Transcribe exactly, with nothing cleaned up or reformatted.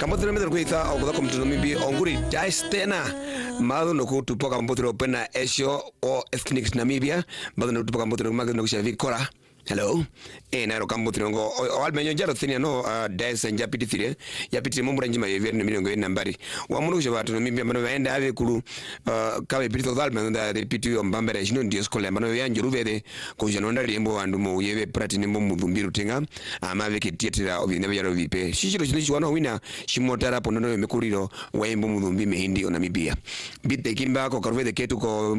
Kambote na kuita au kwa mtu Namibia onguri Jaistena mado no kutupa Kambote opena esho o ethnic Namibia mado no kutupa Kambote no magno no kushavi kora. Hello. Eh na ro Kambote ngo o almenyo jaro thini no dance njapiti thire yapiti mumbura njima yeverne milongo ina nambari wa munu kusha watu Namibia mano waenda ave kulu kawe pito dalma nda repitu yo mbambera jino ndio skole mano yanjuru vede kujano ndali embo wandu mo yeve pratini mo mudumbiru tinga amave kitietira obine byaro vipe shishiro chino chwana wina shimotara ponono mekuriro wa embo mudumbi mehindi Namibia bite kimba ko karvede ketu ko